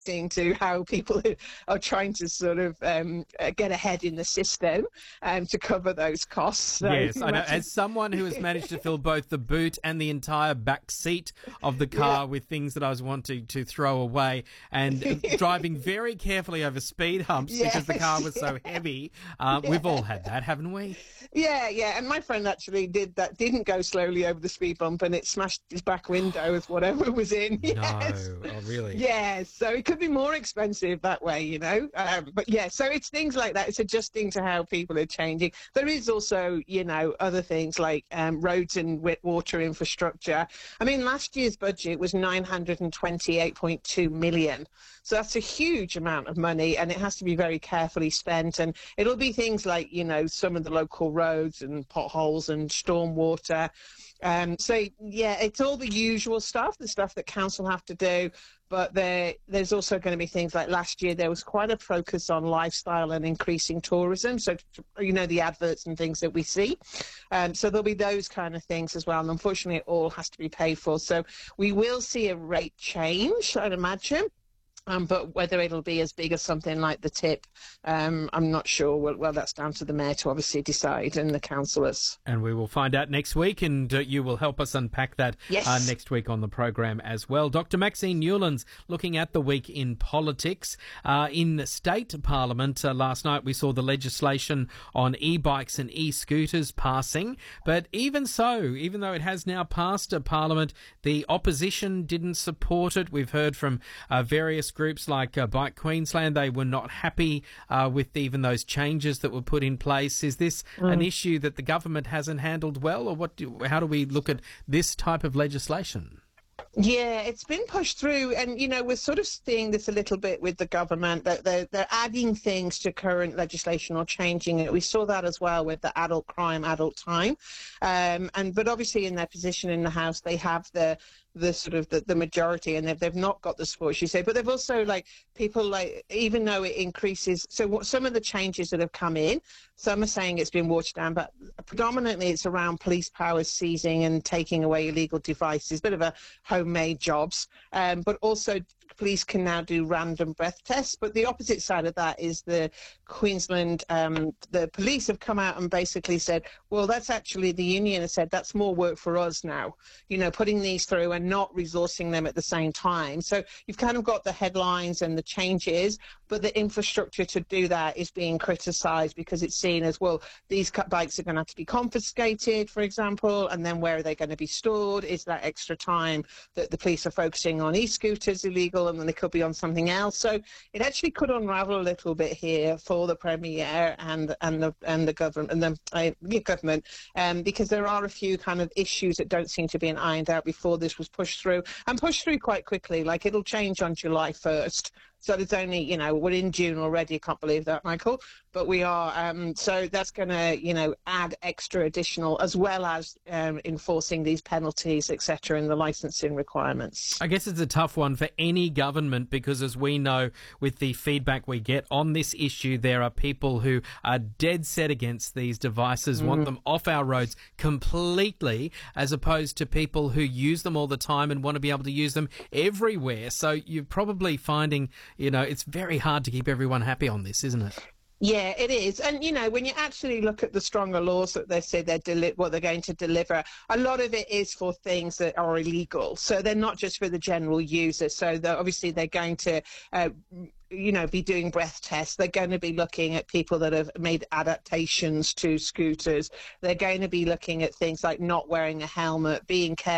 to how people are trying to sort of get ahead in the system to cover those costs. So yes, I know. As someone who has managed to fill both the boot and the entire back seat of the car with things that I was wanting to throw away, and driving very carefully over speed humps because the car was so heavy, we've all had that, haven't we? Yeah. And my friend actually did that, didn't go slowly over the speed bump, and it smashed his back window with whatever was in. Yes. No. Oh, really? Yeah, so it could be more expensive that way, you know. But yeah, so it's things like that. It's adjusting to how people are changing. There is also, you know, other things like roads and water infrastructure. I mean, last year's budget was 928.2 million. So that's a huge amount of money, and it has to be very carefully spent. And it'll be things like, you know, some of the local roads and potholes and storm water. So, yeah, it's all the usual stuff, the stuff that council have to do. But there's also going to be things like last year, there was quite a focus on lifestyle and increasing tourism. So, you know, the adverts and things that we see. So there'll be those kind of things as well. And unfortunately, it all has to be paid for. So we will see a rate change, I'd imagine. But whether it'll be as big as something like the tip, I'm not sure. Well, that's down to the mayor to obviously decide, and the councillors. And we will find out next week, and you will help us unpack that next week on the program as well. Dr. Maxine Newlands looking at the week in politics. In state parliament last night, we saw the legislation on e-bikes and e-scooters passing. But even so, even though it has now passed parliament, the opposition didn't support it. We've heard from various groups like Bike Queensland. They were not happy with even those changes that were put in place. Is this an issue that the government hasn't handled well, or how do we look at this type of legislation? Yeah, it's been pushed through, and, you know, we're sort of seeing this a little bit with the government, that they're adding things to current legislation or changing it. We saw that as well with the adult crime, adult time. But obviously in their position in the House, they have the sort of the majority, and they've not got the support, as you say. But they've also, like, people, like, even though it increases, so some of the changes that have come in, some are saying it's been watered down, but predominantly it's around police powers seizing and taking away illegal devices, bit of a homemade jobs. But also police can now do random breath tests. But the opposite side of that is the Queensland, the police have come out and basically said, well, that's actually, the union has said that's more work for us now, you know, putting these through and not resourcing them at the same time. So you've kind of got the headlines and the changes, but the infrastructure to do that is being criticised because it's seen as, well, these bikes are going to have to be confiscated, for example, and then where are they going to be stored? Is that extra time that the police are focusing on e-scooters illegal, and then they could be on something else? So it actually could unravel a little bit here for the Premier and the government and the government, because there are a few kind of issues that don't seem to be ironed out before this was pushed through, and pushed through quite quickly. Like, it'll change on July 1st. So there's only, you know, we're in June already. I can't believe that, Michael. But we are. So that's going to, you know, add extra additional, as well as enforcing these penalties, etc., and the licensing requirements. I guess it's a tough one for any government because, as we know, with the feedback we get on this issue, there are people who are dead set against these devices, want them off our roads completely, as opposed to people who use them all the time and want to be able to use them everywhere. So you're probably finding, you know, it's very hard to keep everyone happy on this, isn't it? Yeah, it is. And, you know, when you actually look at the stronger laws that they say what they're going to deliver, a lot of it is for things that are illegal. So they're not just for the general user. So obviously they're going to be doing breath tests. They're going to be looking at people that have made adaptations to scooters. They're going to be looking at things like not wearing a helmet, being careful